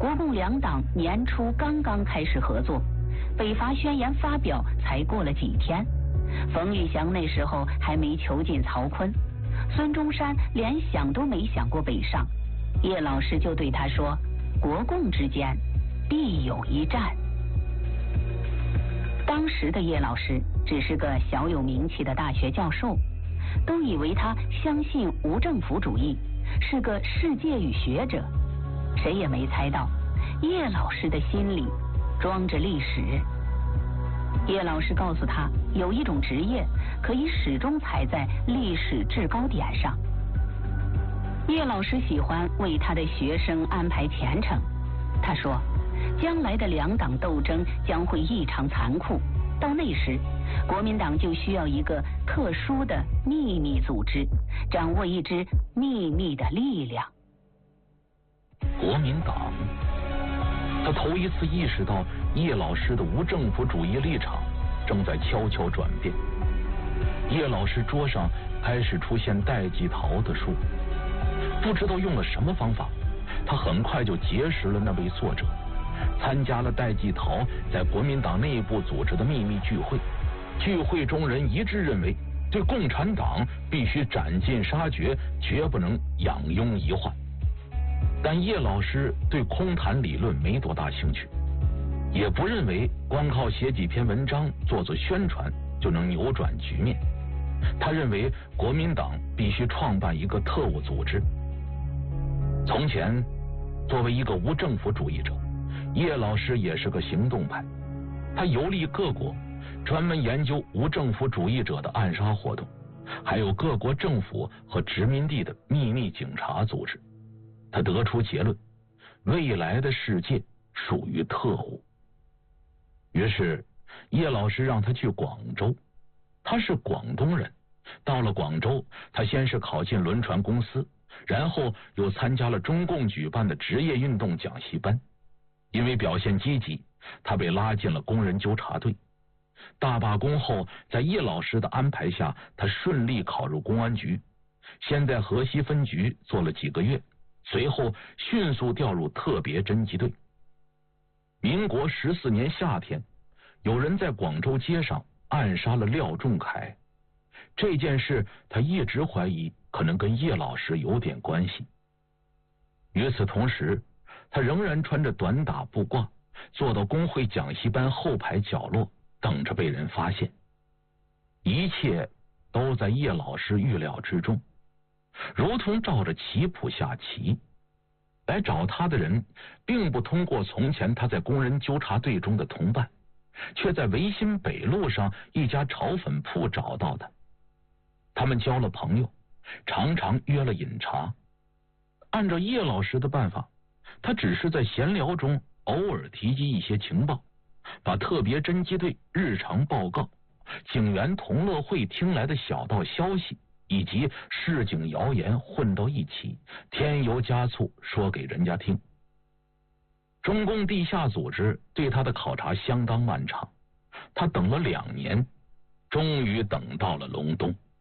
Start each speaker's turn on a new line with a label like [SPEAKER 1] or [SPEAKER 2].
[SPEAKER 1] 国共两党年初刚刚开始合作，北伐宣言发表才过了几天，冯玉祥那时候还没囚禁曹锟，孙中山连想都没想过北上，叶老师就对他说，国共之间必有一战。当时的叶老师只是个小有名气的大学教授，都以为他相信无政府主义，是个世界语学者，谁也没猜到叶老师的心里装着历史。叶老师告诉他，有一种职业可以始终踩在历史制高点上。叶老师喜欢为他的学生安排前程，他说，将来的两党斗争将会异常残酷，到那时，国民党就需要一个特殊的秘密组织，掌握一支秘密的力量。
[SPEAKER 2] 国民党，他头一次意识到叶老师的无政府主义立场正在悄悄转变。叶老师桌上开始出现戴季陶的书，不知道用了什么方法，他很快就结识了那位作者，参加了戴季陶在国民党内部组织的秘密聚会。聚会中人一致认为，对共产党必须斩尽杀绝，绝不能养拥遗患。但叶老师对空谈理论没多大兴趣，也不认为光靠写几篇文章做做宣传就能扭转局面。他认为国民党必须创办一个特务组织。从前，作为一个无政府主义者，叶老师也是个行动派，他游历各国，专门研究无政府主义者的暗杀活动，还有各国政府和殖民地的秘密警察组织。他得出结论，未来的世界属于特务。于是叶老师让他去广州，他是广东人，到了广州，他先是考进轮船公司，然后又参加了中共举办的职业运动讲习班。因为表现积极，他被拉进了工人纠察队。大罢工后，在叶老师的安排下，他顺利考入公安局，先在河西分局做了几个月，随后迅速调入特别侦缉队。民国14年夏天，有人在广州街上暗杀了廖仲恺，这件事他一直怀疑可能跟叶老师有点关系。与此同时，他仍然穿着短打布褂，坐到工会讲习班后排角落，等着被人发现。一切都在叶老师预料之中，如同照着棋谱下棋。来找他的人并不通过从前他在工人纠察队中的同伴，却在维新北路上一家炒粉铺找到他。他们交了朋友，常常约了饮茶。按照叶老师的办法，他只是在闲聊中偶尔提及一些情报，把特别侦缉队日常报告、警员同乐会听来的小道消息以及市井谣言混到一起，添油加醋说给人家听。中共地下组织对他的考察相当漫长，他等了2年，终于等到了隆冬。